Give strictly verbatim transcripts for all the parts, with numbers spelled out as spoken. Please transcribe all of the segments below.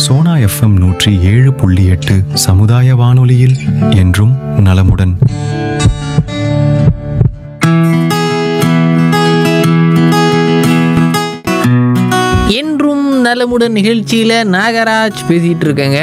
Sona FM நூற்றி ஏழு புள்ளி எட்டு சமுதாய வானொலியில் என்றும் நலமுடன். என்றும் நலமுடன் நிகழ்ச்சியில் நாகராஜ் பேசிகிட்டு இருக்கேங்க.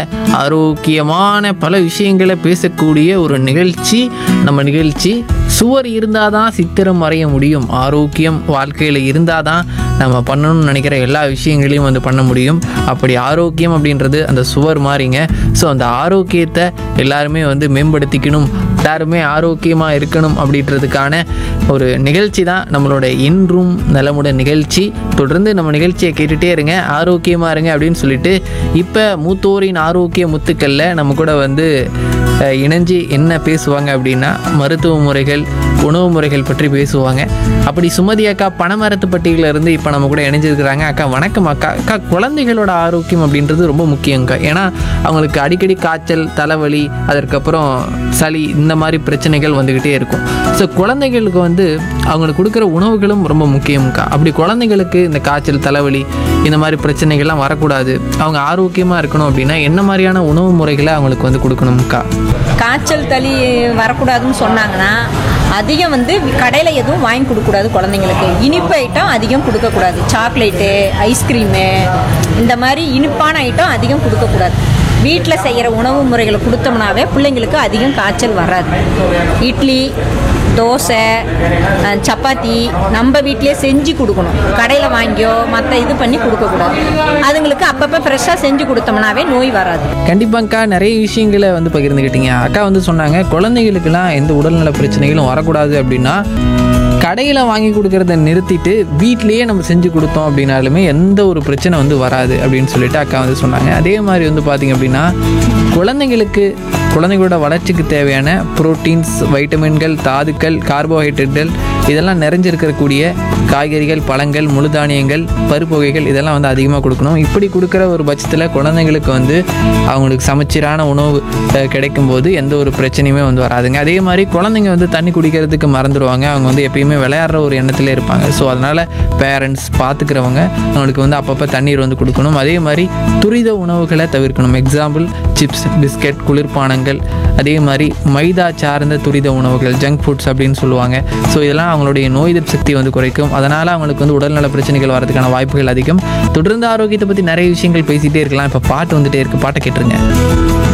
ஆரோக்கியமான பல விஷயங்களை பேசக்கூடிய ஒரு நிகழ்ச்சி நம்ம நிகழ்ச்சி. சுவர் இருந்தால் தான் சித்திரம் வரைய முடியும். ஆரோக்கியம் வாழ்க்கையில் இருந்தால் தான் நம்ம பண்ணணும்னு நினைக்கிற எல்லா விஷயங்களையும் வந்து பண்ண முடியும். அப்படி ஆரோக்கியம் அப்படின்றது அந்த சுவர் மாதிரிங்க. ஸோ அந்த ஆரோக்கியத்தை எல்லாருமே வந்து மேம்படுத்திக்கணும், எல்லாருமே ஆரோக்கியமாக இருக்கணும் அப்படின்றதுக்கான ஒரு நிகழ்ச்சி தான் நம்மளோட என்றும் நலமுடன் நிகழ்ச்சி. தொடர்ந்து நம்ம நிகழ்ச்சியை கேட்டுகிட்டே இருங்க, ஆரோக்கியமாக இருங்க அப்படின்னு சொல்லிட்டு இப்போ மூத்தோரின் ஆரோக்கிய முத்துக்களில் நம்ம கூட வந்து இணைஞ்சு என்ன பேசுவாங்க அப்படின்னா மருத்துவ முறைகள், உணவு முறைகள் பற்றி பேசுவாங்க. அப்படி சுமதி அக்கா பனைமரத்துப்பட்டியில இருந்து இப்போ நம்ம கூட இணைஞ்சிருக்கிறாங்க. அக்கா வணக்கம் அக்கா. அக்கா, குழந்தைகளோட ஆரோக்கியம் அப்படின்றது ரொம்ப முக்கியங்க. ஏன்னா அவங்களுக்கு அடிக்கடி காய்ச்சல், தலைவலி, அதற்கப்புறம் சளி, இந்த மாதிரி பிரச்சனைகள் வந்துக்கிட்டே இருக்கும். ஸோ குழந்தைகளுக்கு வந்து அவங்களுக்கு கொடுக்குற உணவுகளும் ரொம்ப முக்கியம்க்கா. அப்படி குழந்தைங்களுக்கு இந்த காய்ச்சல், தலைவலி, இந்த மாதிரி பிரச்சனைகள்லாம் வரக்கூடாது, அவங்க ஆரோக்கியமாக இருக்கணும் அப்படின்னா என்ன மாதிரியான உணவு முறைகளை அவங்களுக்கு வந்து கொடுக்கணும்க்கா? காய்ச்சல் தளி வரக்கூடாதுன்னு சொன்னாங்கன்னா அதிகம் வந்து கடையில் எதுவும் வாங்கி கொடுக்கக்கூடாது. குழந்தைங்களுக்கு இனிப்பு ஐட்டம் அதிகம் கொடுக்கக்கூடாது. சாக்லேட்டு, ஐஸ்கிரீமு, இந்த மாதிரி இனிப்பான ஐட்டம் அதிகம் கொடுக்கக்கூடாது. வீட்டில் செய்கிற உணவு முறைகளை கொடுத்தோம்னாவே பிள்ளைங்களுக்கு அதிகம் காய்ச்சல் வராது. இட்லி, தோசை, சப்பாத்தி நம்ம வீட்டிலே செஞ்சு கொடுக்கணும். கடையில் வாங்கியோ மற்ற இது பண்ணி கொடுக்கக்கூடாது. அதுங்களுக்கு அப்பப்போ ஃப்ரெஷ்ஷாக செஞ்சு கொடுத்தோம்னாவே நோய் வராது. கண்டிப்பாக்கா, நிறைய விஷயங்களை வந்து பகிர்ந்துக்கிட்டீங்க. அக்கா வந்து சொன்னாங்க குழந்தைகளுக்கெல்லாம் எந்த உடல்நல பிரச்சனைகளும் வரக்கூடாது அப்படின்னா கடையில் வாங்கி கொடுக்கறத நிறுத்திட்டு வீட்லேயே நம்ம செஞ்சு கொடுத்தோம் அப்படின்னாலுமே எந்த ஒரு பிரச்சனை வந்து வராது அப்படின்னு சொல்லிட்டு அக்கா வந்து சொன்னாங்க. அதே மாதிரி வந்து பார்த்திங்க அப்படின்னா குழந்தைங்களுக்கு குழந்தைங்களோட வளர்ச்சிக்கு தேவையான புரோட்டீன்ஸ், வைட்டமின்கள், தாதுக்கள், கார்போஹைட்ரேட்டுகள் இதெல்லாம் நிறைஞ்சிருக்கக்கூடிய காய்கறிகள், பழங்கள், முழு தானியங்கள், பருப்பு வகைகள் இதெல்லாம் வந்து அதிகமாக கொடுக்கணும். இப்படி கொடுக்குற ஒரு பட்சத்தில் குழந்தைங்களுக்கு வந்து அவங்களுக்கு சமச்சீரான உணவு கிடைக்கும்போது எந்த ஒரு பிரச்சனையுமே வந்து வராதுங்க. அதே மாதிரி குழந்தைங்க வந்து தண்ணி குடிக்கிறதுக்கு மறந்துடுவாங்க. அவங்க வந்து எப்பயுமே விளையாடுற ஒரு எண்ணத்தில் இருப்பாங்க. ஸோ அதனால் பேரண்ட்ஸ் பார்த்துக்கிறவங்க அவங்களுக்கு வந்து அப்பப்போ தண்ணீர் வந்து கொடுக்கணும். அதே மாதிரி துரித உணவுகளை தவிர்க்கணும். எக்ஸாம்பிள் சிப்ஸ், பிஸ்கெட், குளிர்பானங்கள், அதே மாதிரி மைதா சார்ந்த துரித உணவுகள், ஜங்க் ஃபுட்ஸ் அப்படின்னு சொல்லுவாங்க. ஸோ இதெல்லாம் அவங்களுடைய நோய் எதிர்ப்பு சக்தி வந்து குறைக்கும். அதனால் அவங்களுக்கு வந்து உடல்நல பிரச்சனைகள் வரதுக்கான வாய்ப்புகள் அதிகம். தொடர்ந்து ஆரோக்கியத்தை பற்றி நிறைய விஷயங்கள் பேசிகிட்டே இருக்கலாம். இப்போ பாட்டு வந்துகிட்டே இருக்குது, பாட்டை கேட்டுருங்க.